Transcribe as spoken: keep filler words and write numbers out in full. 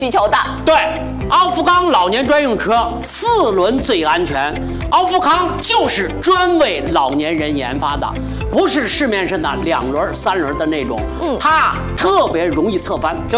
需求的。 对，奥富康老年专用车四轮最安全，奥富康就是专为老年人研发的，不是市面上的两轮、三轮的那种，嗯，它特别容易侧翻。